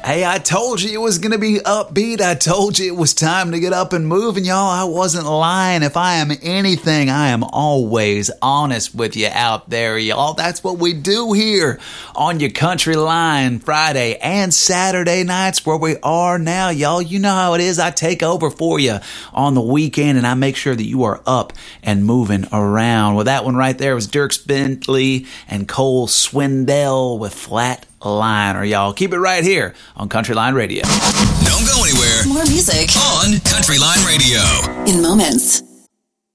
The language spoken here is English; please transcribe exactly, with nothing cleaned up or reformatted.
Hey, I told you it was going to be upbeat. I told you it was time to get up and move. And y'all, I wasn't lying. If I am anything, I am always honest with you out there, y'all. That's what we do here on your Country Line Friday and Saturday nights where we are now, y'all. You know how it is. I take over for you on the weekend and I make sure that you are up and moving around. Well, that one right there was Dierks Bentley and Cole Swindell with Flat Liner, y'all. Keep it right here on Country Line Radio. Don't go anywhere. More music on Country Line Radio. In moments.